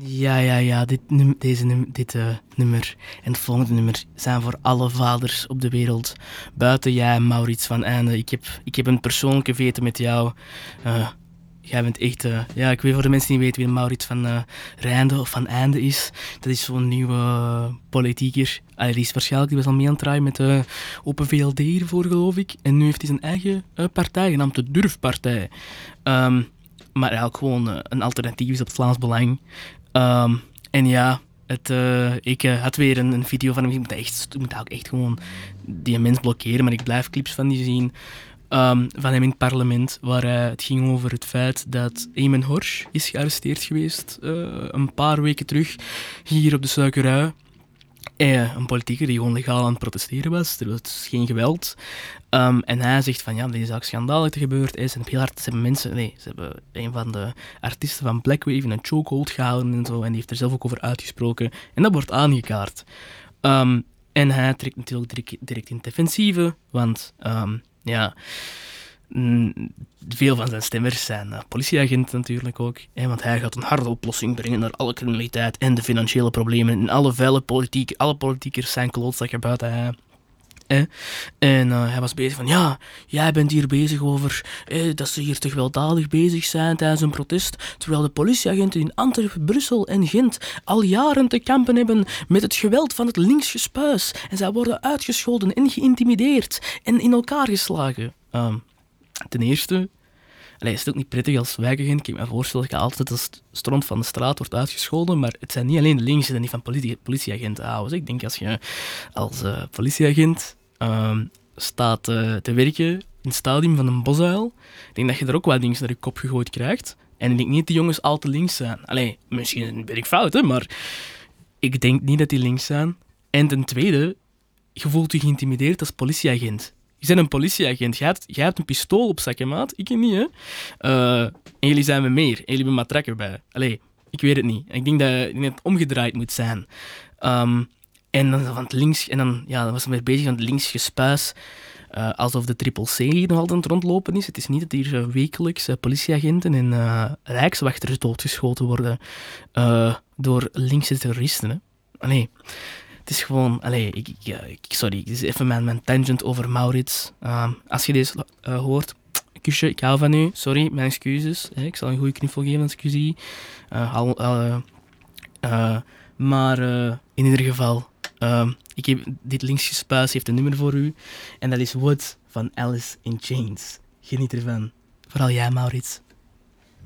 Ja. Dit nummer en het volgende nummer zijn voor alle vaders op de wereld. Buiten jij, Maurits van Einde. Ik heb een persoonlijke vete met jou. Jij bent echt... ik weet voor de mensen die niet weten wie Maurits van Reinde of van Einde is. Dat is zo'n nieuwe politieker. Die is waarschijnlijk die was al mee aan het draaien met Open VLD hiervoor, geloof ik. En nu heeft hij zijn eigen partij, genaamd de Durfpartij. Maar eigenlijk gewoon een alternatief is op het Vlaams Belang. En ja, ik had weer een video van hem. Ik moet ook echt gewoon die mens blokkeren, maar ik blijf clips van die zien. Van hem in het parlement, waar het ging over het feit dat Eamon Horsch is gearresteerd geweest een paar weken terug hier op de Suikerui. Een politieker die gewoon legaal aan het protesteren was. Er was geen geweld. En hij zegt van ja, deze is ook schandalig gebeurd. Ze hebben heel hard, ze hebben een van de artiesten van Blackwave in een chokehold gehouden en zo. En die heeft er zelf ook over uitgesproken. En dat wordt aangekaart. En hij trekt natuurlijk direct in het defensieve, want veel van zijn stemmers zijn politieagenten natuurlijk ook. Want hij gaat een harde oplossing brengen naar alle criminaliteit en de financiële problemen. En alle vuile politiek, alle politiekers zijn klootzakken buiten hij. En hij was bezig van, ja, jij bent hier bezig over dat ze hier te gewelddadig bezig zijn tijdens een protest, terwijl de politieagenten in Antwerpen, Brussel en Gent al jaren te kampen hebben met het geweld van het linksgespuis. En zij worden uitgescholden en geïntimideerd en in elkaar geslagen. Ten eerste, is het ook niet prettig als wijkagent. Ik kan me voorstellen dat je altijd als stront van de straat wordt uitgescholden, maar het zijn niet alleen de linkse en die van politieagenten houden. Ik denk als je als politieagent staat te werken in het stadium van een bosuil, ik denk dat je er ook wat dingen naar je kop gegooid krijgt. En ik denk niet dat die jongens al te links zijn. Misschien ben ik fout, maar ik denk niet dat die links zijn. En ten tweede, je voelt je geïntimideerd als politieagent. Je bent een politieagent. Jij hebt een pistool op zak, maat. Ik niet, hè. En jullie zijn me meer. En jullie hebben matrakken bij. Ik weet het niet. Ik denk dat het omgedraaid moet zijn. En dan van het links... En dan was hij weer bezig aan het linksgespuis. Alsof de CCC hier nog altijd aan het rondlopen is. Het is niet dat hier wekelijks politieagenten en rijkswachters doodgeschoten worden door linkse terroristen, hè. Het is gewoon... sorry, dit is even mijn tangent over Maurits. Als je deze hoort, kusje, ik hou van u. Sorry, mijn excuses. Ik zal een goede knuffel geven als ik u zie. Maar in ieder geval, dit linksgespuis heeft een nummer voor u. En dat is Wood van Alice in Chains. Geniet ervan. Vooral jij, Maurits.